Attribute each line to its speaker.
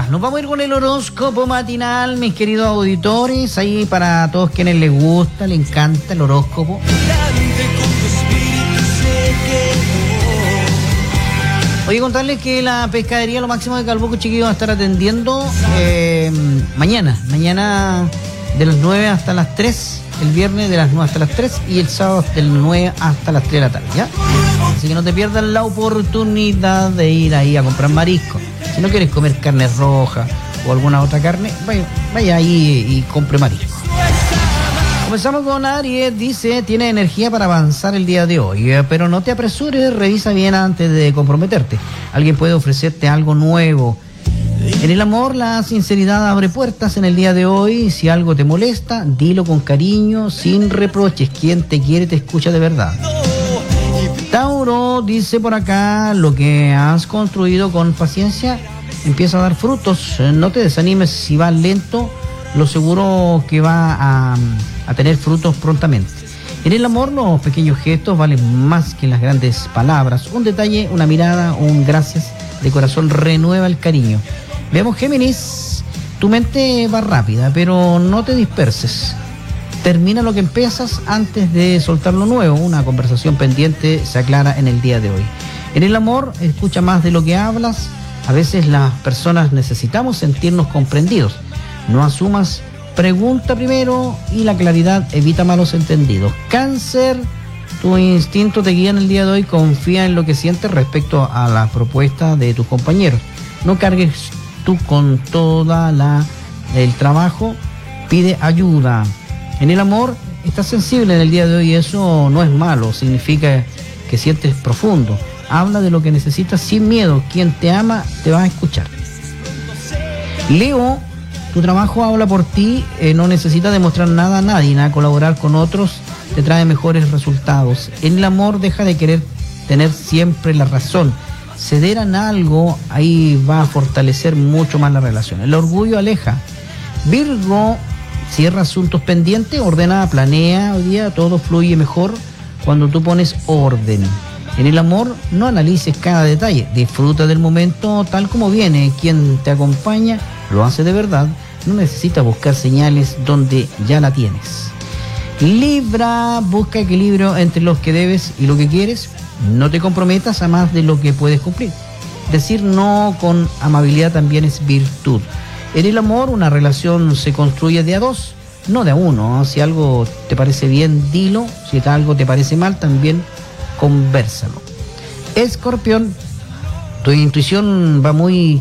Speaker 1: Ya, nos vamos a ir con el horóscopo matinal, mis queridos auditores. Ahí para todos quienes les gusta, les encanta el horóscopo. Oye, contarles que la pescadería Lo Máximo de Calbuco, chiquillos, va a estar atendiendo mañana de las 9 hasta las 3, el viernes de las 9 hasta las 3 y el sábado del 9 hasta las 3 de la tarde, ¿ya? Así que no te pierdas la oportunidad de ir ahí a comprar marisco. Si no quieres comer carne roja o alguna otra carne, vaya ahí y compre marisco. Comenzamos con Aries. Dice, tiene energía para avanzar el día de hoy, pero no te apresures, revisa bien antes de comprometerte. Alguien puede ofrecerte algo nuevo. En el amor, la sinceridad abre puertas en el día de hoy. Si algo te molesta, dilo con cariño, sin reproches. Quien te quiere te escucha de verdad. Tauro, dice por acá, lo que has construido con paciencia empieza a dar frutos. No te desanimes si vas lento, lo seguro que va a tener frutos prontamente. En el amor, los pequeños gestos valen más que las grandes palabras. Un detalle, una mirada, un gracias de corazón renueva el cariño. Veamos, Géminis, tu mente va rápida, pero no te disperses. Termina lo que empiezas antes de soltar lo nuevo. Una conversación pendiente se aclara en el día de hoy. En el amor, escucha más de lo que hablas. A veces las personas necesitamos sentirnos comprendidos. No asumas, pregunta primero y la claridad evita malos entendidos. Cáncer, tu instinto te guía en el día de hoy. Confía en lo que sientes respecto a la propuesta de tus compañeros. No cargues tú con toda el trabajo. Pide ayuda. En el amor, estás sensible en el día de hoy y eso no es malo, significa que sientes profundo. Habla de lo que necesitas sin miedo. Quien te ama te va a escuchar. Leo, tu trabajo habla por ti, no necesitas demostrar nada a nadie, colaborar con otros te trae mejores resultados. En el amor, deja de querer tener siempre la razón. Ceder en algo, ahí va a fortalecer mucho más la relación. El orgullo aleja. Virgo, cierra asuntos pendientes, ordena, planea, hoy día todo fluye mejor cuando tú pones orden. En el amor, no analices cada detalle, disfruta del momento tal como viene. Quien te acompaña lo hace de verdad, no necesitas buscar señales donde ya la tienes. Libra, busca equilibrio entre lo que debes y lo que quieres. No te comprometas a más de lo que puedes cumplir. Decir no con amabilidad también es virtud. En el amor, una relación se construye de a dos, no de a uno. Si algo te parece bien, dilo. Si algo te parece mal, también convérsalo. Escorpión, tu intuición va muy